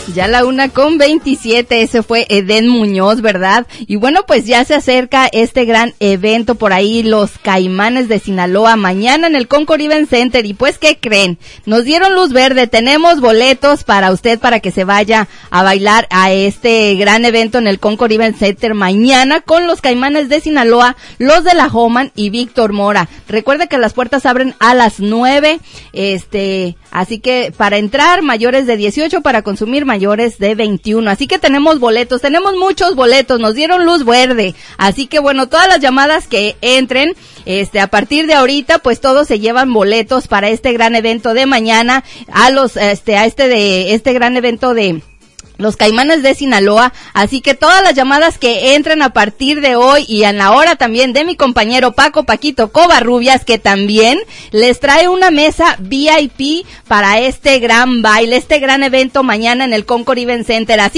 Ya la 1:27, ese fue Eden Muñoz, ¿verdad? Y bueno, pues ya se acerca este gran evento por ahí, los Caimanes de Sinaloa, mañana en el Concord Event Center. Y pues, ¿qué creen? Nos dieron luz verde, tenemos boletos para usted para que se vaya a bailar a este gran evento en el Concord Event Center mañana con los Caimanes de Sinaloa, los de la Homan y Víctor Mora. Recuerde que las puertas abren a las 9, así que para entrar mayores de 18, para consumir mayores de 21, así que tenemos boletos, tenemos muchos boletos, nos dieron luz verde, así que bueno, todas las llamadas que entren, a partir de ahorita, pues todos se llevan boletos para este gran evento de mañana, este gran evento de los Caimanes de Sinaloa, así que todas las llamadas que entren a partir de hoy y en la hora también de mi compañero Paquito Covarrubias, que también les trae una mesa VIP para este gran baile, este gran evento mañana en el Concord Event Center. Así